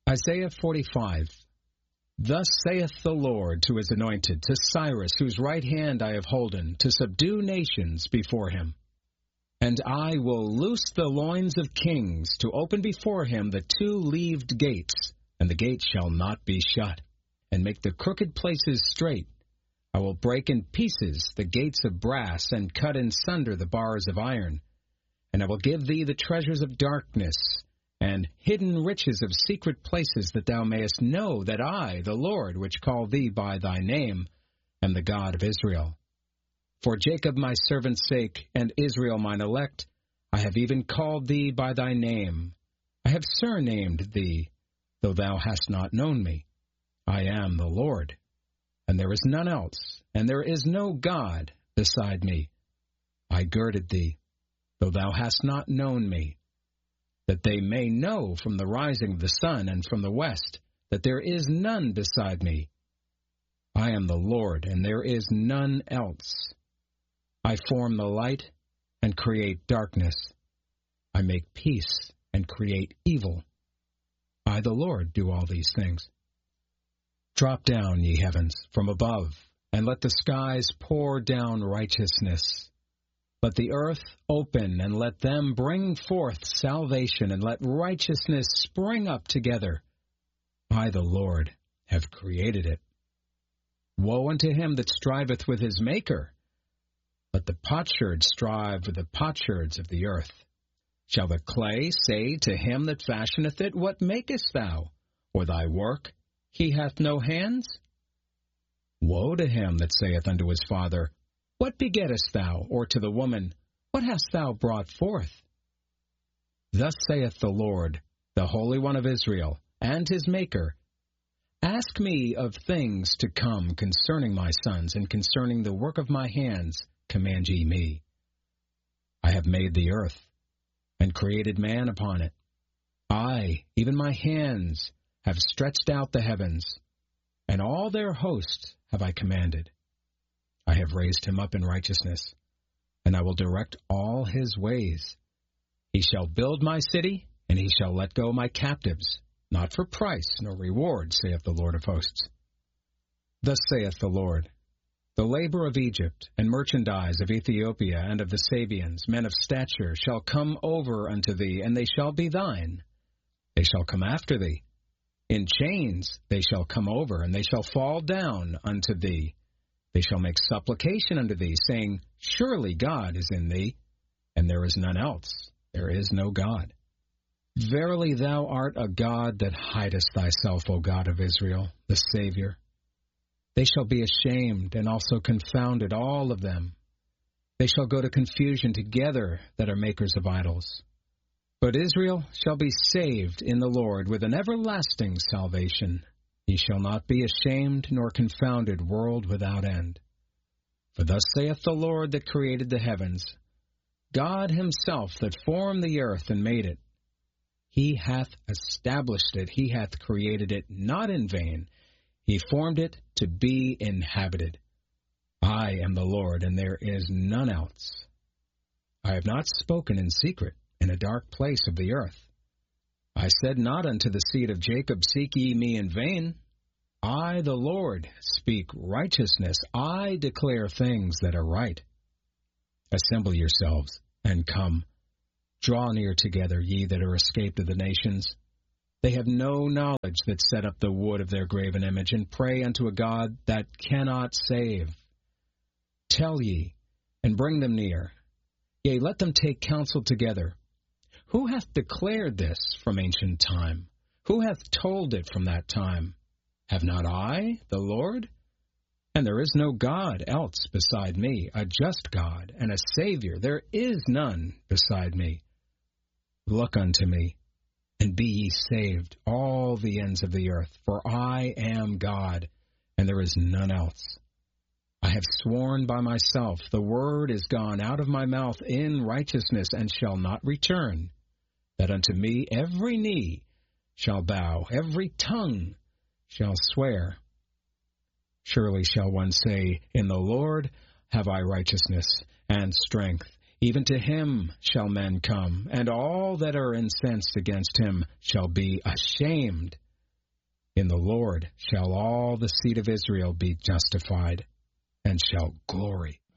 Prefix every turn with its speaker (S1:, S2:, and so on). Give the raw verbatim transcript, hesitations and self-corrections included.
S1: Isaiah forty-five. Thus saith the Lord to his anointed, to Cyrus, whose right hand I have holden, to subdue nations before him. And I will loose the loins of kings, to open before him the two-leaved gates, and the gates shall not be shut, and make the crooked places straight. I will break in pieces the gates of brass, and cut in sunder the bars of iron. And I will give thee the treasures of darkness, and hidden riches of secret places, that thou mayest know that I, the Lord, which call thee by thy name, am the God of Israel. For Jacob my servant's sake, and Israel mine elect, I have even called thee by thy name. I have surnamed thee, though thou hast not known me. I am the Lord, and there is none else, and there is no God beside me. I girded thee, though thou hast not known me, that they may know from the rising of the sun and from the west, that there is none beside me. I am the Lord, and there is none else. I form the light and create darkness. I make peace and create evil. I, the Lord, do all these things. Drop down, ye heavens, from above, and let the skies pour down righteousness. Let the earth open, and let them bring forth salvation, and let righteousness spring up together. I, the Lord, have created it. Woe unto him that striveth with his Maker! Let the potsherd strive with the potsherds of the earth. Shall the clay say to him that fashioneth it, What makest thou? Or thy work, He hath no hands? Woe to him that saith unto his father, What begettest thou? Or to the woman, What hast thou brought forth? Thus saith the Lord, the Holy One of Israel, and his Maker, Ask me of things to come concerning my sons, and concerning the work of my hands command ye me. I have made the earth, and created man upon it. I, even my hands, have stretched out the heavens, and all their hosts have I commanded. I have raised him up in righteousness, and I will direct all his ways. He shall build my city, and he shall let go my captives, not for price nor reward, saith the Lord of hosts. Thus saith the Lord, The labor of Egypt, and merchandise of Ethiopia, and of the Sabians, men of stature, shall come over unto thee, and they shall be thine. They shall come after thee. In chains they shall come over, and they shall fall down unto thee. They shall make supplication unto thee, saying, Surely God is in thee, and there is none else. There is no God. Verily thou art a God that hidest thyself, O God of Israel, the Savior. They shall be ashamed and also confounded, all of them. They shall go to confusion together that are makers of idols. But Israel shall be saved in the Lord with an everlasting salvation. He shall not be ashamed nor confounded, world without end. For thus saith the Lord that created the heavens, God himself that formed the earth and made it. He hath established it, he hath created it not in vain. He formed it to be inhabited. I am the Lord, and there is none else. I have not spoken in secret in a dark place of the earth. I said not unto the seed of Jacob, Seek ye me in vain. I, the Lord, speak righteousness. I declare things that are right. Assemble yourselves, and come. Draw near together, ye that are escaped of the nations. They have no knowledge that set up the wood of their graven image, and pray unto a God that cannot save. Tell ye, and bring them near. Yea, let them take counsel together. Who hath declared this from ancient time? Who hath told it from that time? Have not I, the Lord? And there is no God else beside me, a just God and a Savior. There is none beside me. Look unto me, and be ye saved, all the ends of the earth, for I am God, and there is none else. I have sworn by myself, the word is gone out of my mouth in righteousness, and shall not return, that unto me every knee shall bow, every tongue shall swear. Surely shall one say, In the Lord have I righteousness and strength. Even to him shall men come, and all that are incensed against him shall be ashamed. In the Lord shall all the seed of Israel be justified, and shall glory.